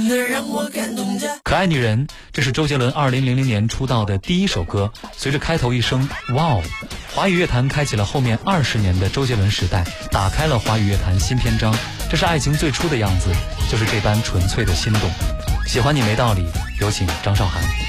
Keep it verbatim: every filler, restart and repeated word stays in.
可爱女人，这是周杰伦二零零零年出道的第一首歌。随着开头一声哇哦，华语乐坛开启了后面二十年的周杰伦时代，打开了华语乐坛新篇章。这是爱情最初的样子，就是这般纯粹的心动。喜欢你没道理，有请张韶涵。